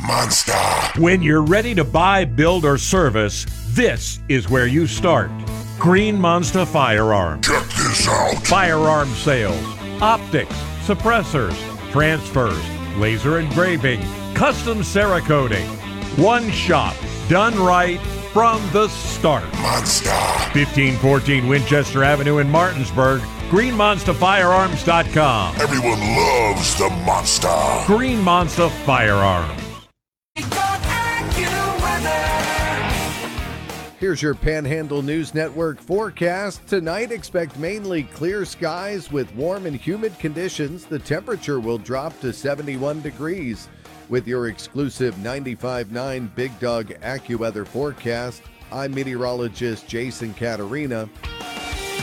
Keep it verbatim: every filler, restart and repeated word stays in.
Monster. When you're ready to buy, build, or service, this is where you start. Green Monster Firearms. Check this out. Firearm sales, optics, suppressors, transfers, laser engraving, custom Cerakoting. One shop, done right from the start. Monster. fifteen fourteen Winchester Avenue in Martinsburg. green monster firearms dot com. Everyone loves the monster. Green Monster Firearms. Here's your Panhandle News Network forecast. Tonight, expect mainly clear skies with warm and humid conditions. The temperature will drop to seventy-one degrees. With your exclusive ninety-five point nine Big Dog AccuWeather forecast, I'm meteorologist Jason Caterina.